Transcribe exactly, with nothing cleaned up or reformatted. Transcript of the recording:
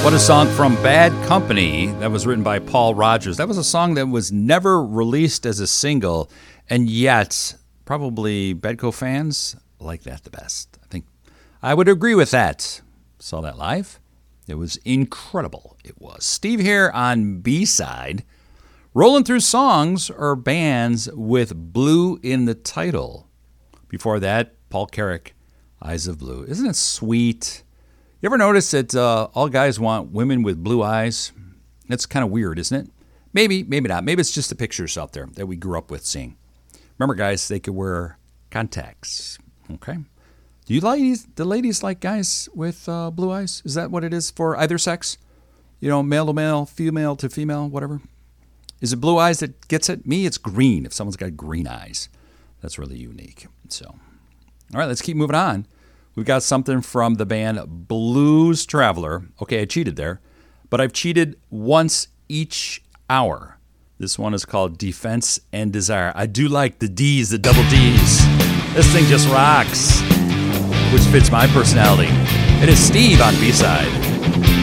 What a song from Bad Company that was written by Paul Rodgers. That was a song that was never released as a single, and yet probably Badco fans like that the best. I think I would agree with that. Saw that live. It was incredible. It was. Steve here on B-side, rolling through songs or bands with blue in the title. Before that, Paul Carrack, Eyes of Blue. Isn't it sweet? You ever notice that uh, all guys want women with blue eyes? That's kind of weird, isn't it? Maybe, maybe not. Maybe it's just the pictures out there that we grew up with seeing. Remember, guys, they could wear contacts. Okay. Do you ladies, the ladies like guys with uh, blue eyes? Is that what it is for either sex? You know, male to male, female to female, whatever. Is it blue eyes that gets it? Me, it's green. If someone's got green eyes, that's really unique. So, all right, let's keep moving on. We've got something from the band Blues Traveler. Okay, I cheated there, but I've cheated once each hour. This one is called Defense and Desire. I do like the D's, the double D's. This thing just rocks, which fits my personality. It is Steve on B-side.